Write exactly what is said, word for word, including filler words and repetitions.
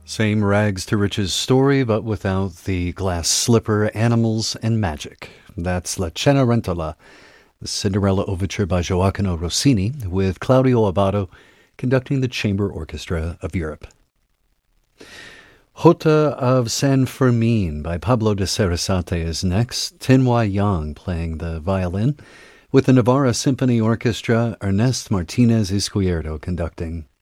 Same rags to riches story, but without the glass slipper, animals, and magic. That's La Cenerentola, the Cinderella Overture by Gioacchino Rossini, with Claudio Abbado conducting the Chamber Orchestra of Europe. Jota of San Fermin by Pablo de Sarasate is next. Tinhua Yang playing the violin, with the Navarra Symphony Orchestra, Ernest Martinez Izquierdo conducting.